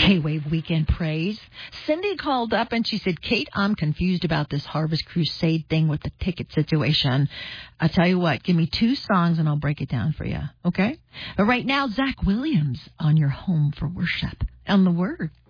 K-Wave Weekend Praise. Cindy called up and she said, Kate, I'm confused about this Harvest Crusade thing with the ticket situation. I'll tell you what, give me 2 songs and I'll break it down for you, okay? But right now, Zach Williams on your home for worship on the Word.